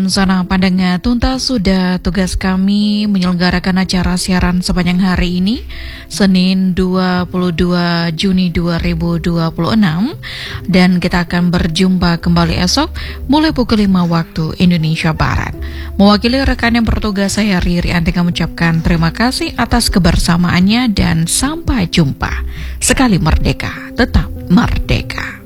sana pandangan tuntas sudah tugas kami menyelenggarakan acara siaran sepanjang hari ini, Senin 22 Juni 2026, dan kita akan berjumpa kembali esok mulai pukul 5 waktu Indonesia Barat. Mewakili rekan yang bertugas, saya Riri Antika mengucapkan terima kasih atas kebersamaannya dan sampai jumpa. Sekali merdeka, tetap merdeka.